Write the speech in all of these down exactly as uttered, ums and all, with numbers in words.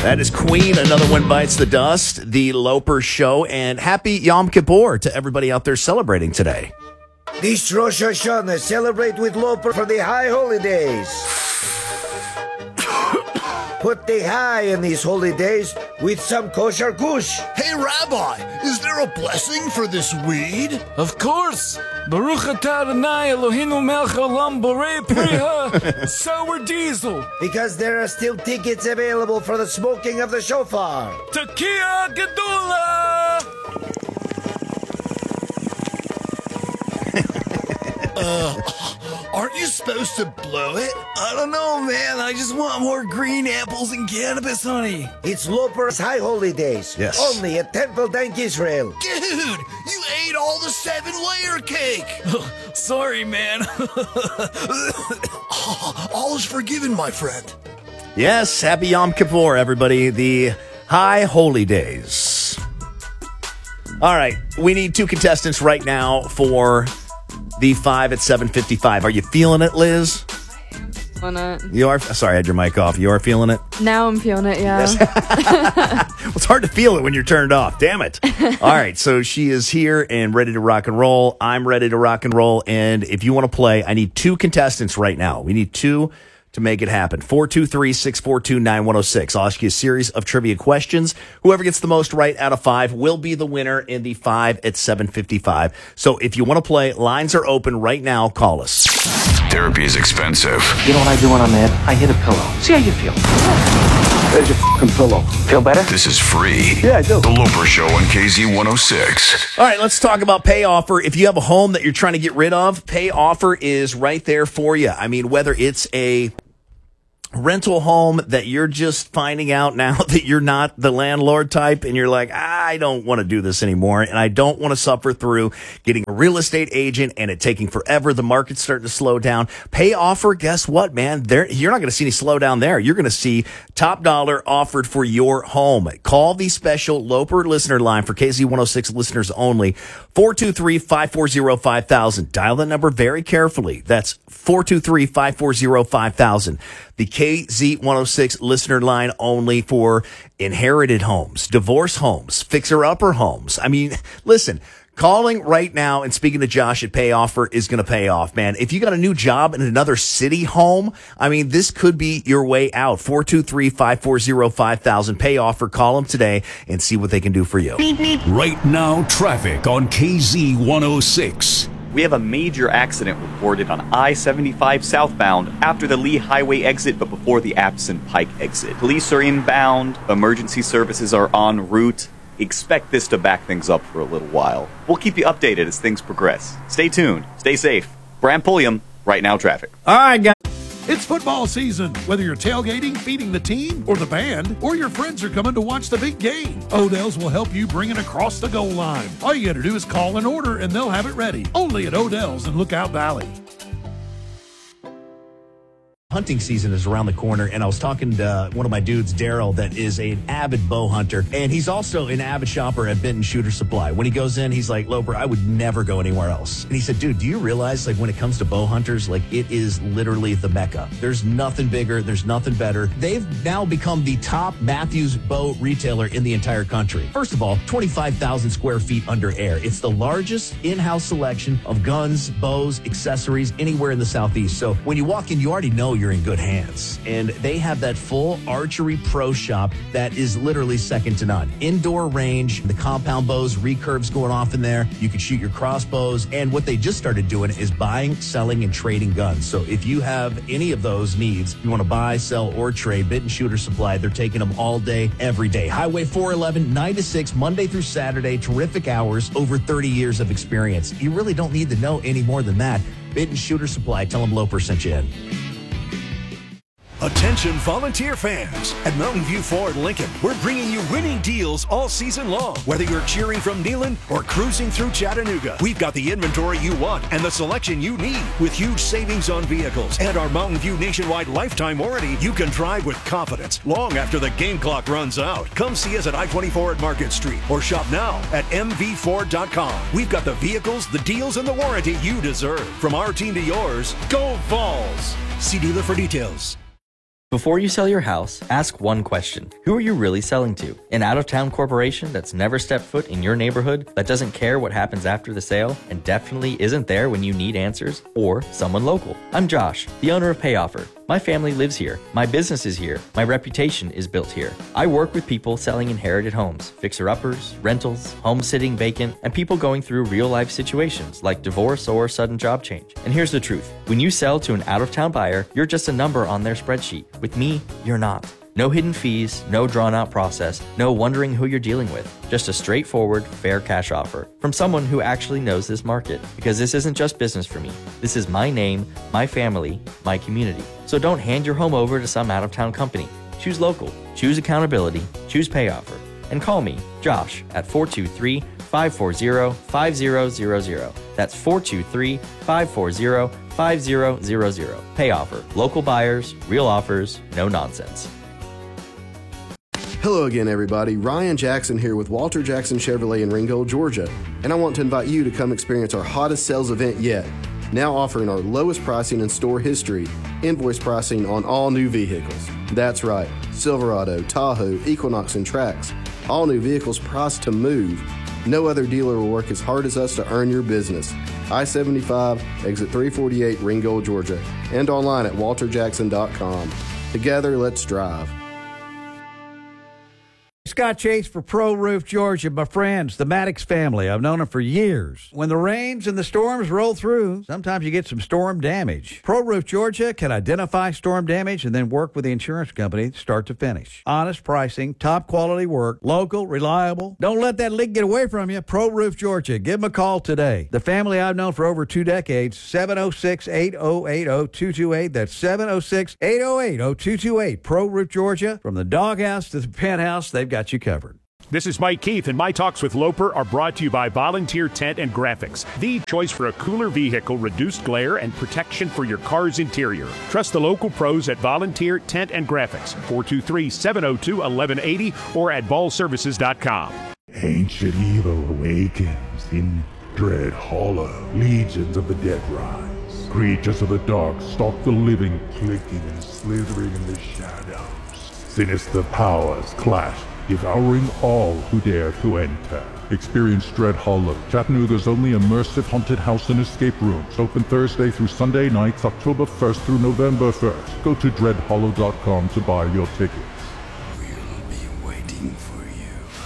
That is Queen. Another one bites the dust. The Loper Show. And happy Yom Kippur to everybody out there celebrating today. This Rosh Hashanah, celebrate with Loper for the high holidays. Put the high in these holidays with some kosher kush. Hey, Rabbi, is there a blessing for this weed? Of course. Baruch atah Adonai Eloheinu melech haolam borei priha sour diesel. Because there are still tickets available for the smoking of the shofar. Tekiah Gedula. uh, aren't you supposed to blow it? I don't know, man. I just want more green apples and cannabis honey. It's Loper's High Holidays. Yes. Only at Temple Dank Israel. Dude, you ate all the seven-layer cake. Sorry, man. All is forgiven, my friend. Yes, happy Yom Kippur, everybody. The high holy days. All right, we need two contestants right now for the five at seven fifty-five. Are you feeling it, Liz? Feeling it. You are. Sorry, I had your mic off. You are feeling it? Now I'm feeling it, yeah. Yes. Well, it's hard to feel it when you're turned off. Damn it. All right, so she is here and ready to rock and roll. I'm ready to rock and roll. And if you want to play, I need two contestants right now. We need two to make it happen. four two three, six four two, nine one zero six. I'll ask you a series of trivia questions. Whoever gets the most right out of five will be the winner in the five at seven fifty-five. So if you want to play, lines are open right now. Call us. Therapy is expensive. You know what I do when I'm mad? I hit a pillow. See how you feel. There's your fucking pillow. Feel better? This is free. Yeah, I do. The Loper Show on K Z one oh six. All right, let's talk about Pay Offer. If you have a home that you're trying to get rid of, Pay Offer is right there for you. I mean, whether it's a rental home that you're just finding out now that you're not the landlord type and you're like, I don't want to do this anymore and I don't want to suffer through getting a real estate agent and it taking forever. The market's starting to slow down. Pay Offer, guess what, man? There, you're not going to see any slowdown there. You're going to see top dollar offered for your home. Call the special Loper listener line for K Z one oh six listeners only. four two three, five four zero, five thousand. Dial the number very carefully. That's four two three, five four zero, five thousand. The K Z one oh six listener line only for inherited homes, divorce homes, fixer-upper homes. I mean, listen, calling right now and speaking to Josh at Pay Offer is going to pay off, man. If you got a new job in another city home, I mean, this could be your way out. four two three, five four zero, five thousand. Pay Offer. Call them today and see what they can do for you. Right now, traffic on K Z one oh six. We have a major accident reported on I seventy-five southbound after the Lee Highway exit, but before the Absent Pike exit. Police are inbound. Emergency services are en route. Expect this to back things up for a little while. We'll keep you updated as things progress. Stay tuned. Stay safe. Bram Pulliam, Right Now Traffic. All right, guys. It's football season. Whether you're tailgating, feeding the team, or the band, or your friends are coming to watch the big game, Odell's will help you bring it across the goal line. All you got to do is call an order and they'll have it ready. Only at Odell's in Lookout Valley. Hunting season is around the corner, and I was talking to uh, one of my dudes, Daryl, that is an avid bow hunter, and he's also an avid shopper at Benton Shooter Supply. When he goes in, he's like, Loper, I would never go anywhere else. And he said, dude, do you realize, like, when it comes to bow hunters, like, it is literally the mecca. There's nothing bigger. There's nothing better. They've now become the top Matthews bow retailer in the entire country. First of all, twenty-five thousand square feet under air. It's the largest in-house selection of guns, bows, accessories anywhere in the Southeast. So when you walk in, you already know you're in good hands. And they have that full archery pro shop that is literally second to none. Indoor range, the compound bows, recurves going off in there. You can shoot your crossbows. And what they just started doing is buying, selling, and trading guns. So if you have any of those needs, you want to buy, sell, or trade, Benton Shooter Supply, they're taking them all day, every day. Highway four eleven, nine to six, Monday through Saturday, terrific hours, over thirty years of experience. You really don't need to know any more than that. Benton Shooter Supply, tell them Loper sent you in. Attention volunteer fans. At Mountain View Ford Lincoln, we're bringing you winning deals all season long. Whether you're cheering from Neyland or cruising through Chattanooga, we've got the inventory you want and the selection you need. With huge savings on vehicles and our Mountain View nationwide lifetime warranty, you can drive with confidence long after the game clock runs out. Come see us at I twenty-four at Market Street or shop now at m v ford dot com. We've got the vehicles, the deals, and the warranty you deserve. From our team to yours, go Vols! See dealer for details. Before you sell your house, ask one question. Who are you really selling to? An out-of-town corporation that's never stepped foot in your neighborhood, that doesn't care what happens after the sale, and definitely isn't there when you need answers? Or someone local? I'm Josh, the owner of PayOffer. My family lives here. My business is here. My reputation is built here. I work with people selling inherited homes, fixer-uppers, rentals, homes sitting vacant, and people going through real-life situations like divorce or sudden job change. And here's the truth. When you sell to an out-of-town buyer, you're just a number on their spreadsheet. With me, you're not. No hidden fees, no drawn-out process, no wondering who you're dealing with. Just a straightforward, fair cash offer from someone who actually knows this market. Because this isn't just business for me. This is my name, my family, my community. So don't hand your home over to some out-of-town company. Choose local, choose accountability, choose PayOffer. And call me, Josh, at four two three, five four zero, five zero zero zero. That's four two three, five four zero, five zero zero zero. PayOffer. Local buyers, real offers, no nonsense. Hello again, everybody. Ryan Jackson here with Walter Jackson Chevrolet in Ringgold, Georgia. And I want to invite you to come experience our hottest sales event yet. Now offering our lowest pricing in store history, invoice pricing on all new vehicles. That's right, Silverado, Tahoe, Equinox, and Trax. All new vehicles priced to move. No other dealer will work as hard as us to earn your business. I seventy-five, exit three forty-eight, Ringgold, Georgia. And online at walter jackson dot com. Together, let's drive. Scott Chase for Pro Roof Georgia, my friends, the Maddox family. I've known them for years. When the rains and the storms roll through, sometimes you get some storm damage. Pro Roof Georgia can identify storm damage and then work with the insurance company start to finish. Honest pricing, top quality work, local, reliable. Don't let that leak get away from you. Pro Roof Georgia. Give them a call today. The family I've known for over two decades, seven oh six, eight oh eight, oh two two eight. That's seven oh six, eight oh eight, oh two two eight. Pro Roof Georgia. From the doghouse to the penthouse, they've got you covered. This is Mike Keith, and my talks with Loper are brought to you by Volunteer Tent and Graphics, the choice for a cooler vehicle, reduced glare, and protection for your car's interior. Trust the local pros at Volunteer Tent and Graphics, four two three, seven oh two, eleven eighty, or at ball services dot com. Ancient evil awakens in Dread Hollow. Legions of the dead rise. Creatures of the dark stalk the living, clicking and slithering in the shadows. Sinister powers clash, devouring all who dare to enter. Experience Dread Hollow, Chattanooga's only immersive haunted house and escape rooms. Open Thursday through Sunday nights, October first through November first. Go to dread hollow dot com to buy your tickets. We'll be waiting for you.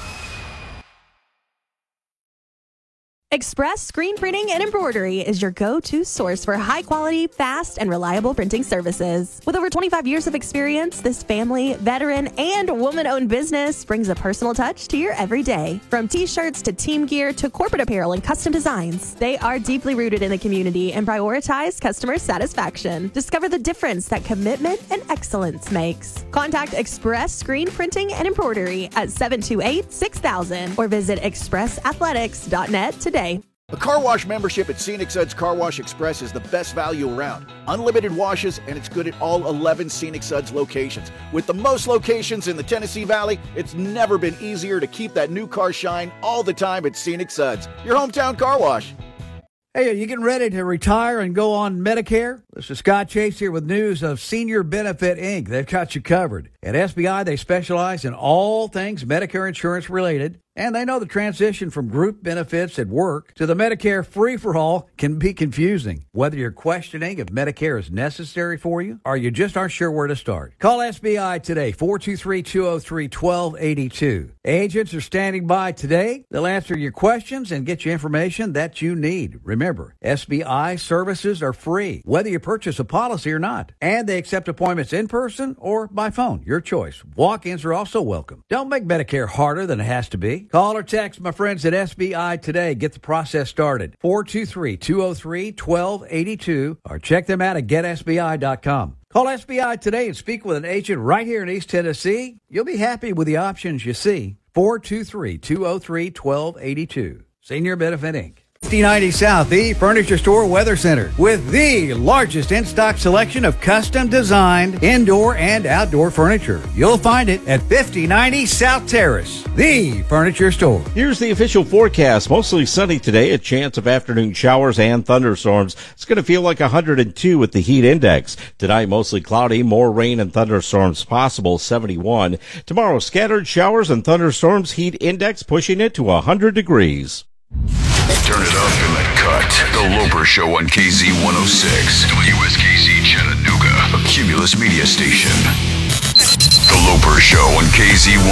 Express Screen Printing and Embroidery is your go-to source for high-quality, fast, and reliable printing services. With over twenty-five years of experience, this family, veteran, and woman-owned business brings a personal touch to your everyday. From t-shirts to team gear to corporate apparel and custom designs, they are deeply rooted in the community and prioritize customer satisfaction. Discover the difference that commitment and excellence makes. Contact Express Screen Printing and Embroidery at seven two eight, six thousand or visit express athletics dot net today. A car wash membership at Scenic Suds Car Wash Express is the best value around. Unlimited washes, and it's good at all eleven Scenic Suds locations. With the most locations in the Tennessee Valley, it's never been easier to keep that new car shine all the time at Scenic Suds, your hometown car wash. Hey, are you getting ready to retire and go on Medicare? This is Scott Chase here with news of Senior Benefit Incorporated. They've got you covered. At S B I, they specialize in all things Medicare insurance related, and they know the transition from group benefits at work to the Medicare free-for-all can be confusing. Whether you're questioning if Medicare is necessary for you, or you just aren't sure where to start. Call S B I today, four two three, two oh three, one two eight two. Agents are standing by today. They'll answer your questions and get you information that you need. Remember, S B I services are free, whether you purchase a policy or not. And they accept appointments in person or by phone. Your choice. Walk-ins are also welcome. Don't make Medicare harder than it has to be. Call or text my friends at S B I today. Get the process started. four two three, two oh three, one two eight two or check them out at get S B I dot com. Call S B I today and speak with an agent right here in East Tennessee. You'll be happy with the options you see. four two three, two oh three, one two eight two. Senior Benefit Incorporated. fifty ninety South, the Furniture Store Weather Center, with the largest in-stock selection of custom-designed indoor and outdoor furniture. You'll find it at fifty ninety South Terrace, the Furniture Store. Here's the official forecast. Mostly sunny today, a chance of afternoon showers and thunderstorms. It's going to feel like one hundred two with the heat index. Tonight, mostly cloudy, more rain and thunderstorms possible, seventy-one. Tomorrow, scattered showers and thunderstorms, heat index pushing it to one hundred degrees. Turn it up in the cut. The Loper Show on K Z one oh six. W S K Z Chattanooga, a Cumulus media station. The Loper Show on K Z